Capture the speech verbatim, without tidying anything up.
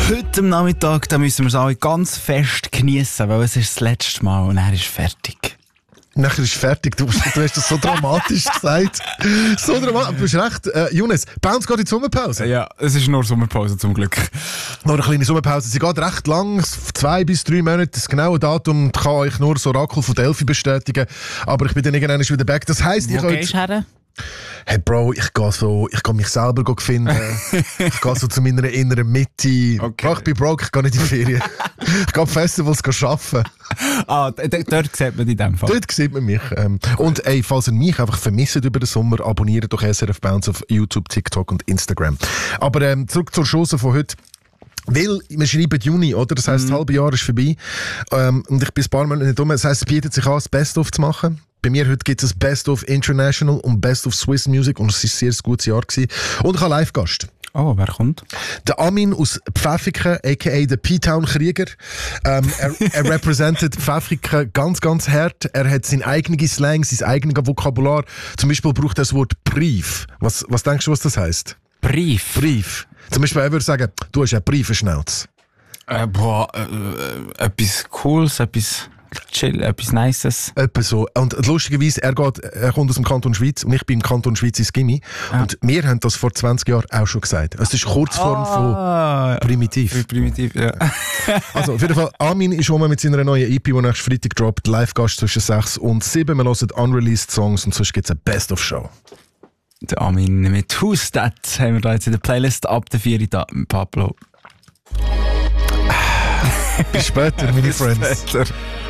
heute am Nachmittag, da müssen wir es alle ganz fest genießen, weil es ist das letzte Mal und er ist fertig. Nachher ist fertig. Du, du hast das so dramatisch gesagt. So dramatisch. Du hast recht. Äh, Younes, bei uns geht in die Sommerpause. Ja, es ist nur Sommerpause zum Glück. Noch eine kleine Sommerpause. Sie geht recht lang, zwei bis drei Monate. Das genaue Datum kann euch nur das Orakel von Delphi bestätigen. Aber ich bin dann irgendwann wieder back. Das heisst, Wo ich gehst du her? Hey Bro, ich gehe so, ich gehe mich selber finden. Ich gehe so zu meiner inneren Mitte. Okay. Bro, ich bin broke, ich gehe nicht in die Ferien. Ich gehe auf Festivals arbeiten. Ah, d- d- dort sieht man in dem Fall. Dort sieht man mich. Ähm, und ey, falls ihr mich einfach vermisst über den Sommer, abonniert doch S R F Bounce auf YouTube, TikTok und Instagram. Aber ähm, zurück zur Chance von heute. Weil, wir schreiben Juni, oder? Das heisst, mm. das halbe Jahr ist vorbei. Ähm, und ich bin ein paar Monate nicht um. Das heisst, es bietet sich an, das Best-of zu machen. Bei mir heute gibt es Best-of International und Best-of Swiss Music. Und es war ein sehr gutes Jahr gewesen. Und ich habe Live-Gast. Oh, wer kommt? Der Amin aus Pfäffiken, aka der P-Town-Krieger. Ähm, er, er repräsentiert Pfäffiken ganz, ganz hart. Er hat seinen eigenen Slang, sein eigenes Vokabular. Zum Beispiel braucht er das Wort Brief. Was, was denkst du, was das heisst? Brief? Brief. Zum Beispiel, er würde sagen, du hast einen Briefenschnauz. Äh, boah, äh, äh, etwas Cooles, etwas chill, etwas Nices. Etwa so. Und lustigerweise, er, geht, er kommt aus dem Kanton Schweiz und ich bin im Kanton Schweiz ins Gimmi. Ah. Und wir haben das vor zwanzig Jahren auch schon gesagt. Also das ist Kurzform ah, von primitiv. Primitiv, ja. Also auf jeden Fall, Armin ist schon mal mit seiner neuen E P, die nächsten Freitag droppt, Live-Gast zwischen sechs und sieben. Wir hören unreleased Songs und sonst gibt es eine Best-of-Show. Der Armin mit Who's That haben wir da jetzt in der Playlist ab der vier da mit Pablo. Bis später, meine Bis Friends. Später.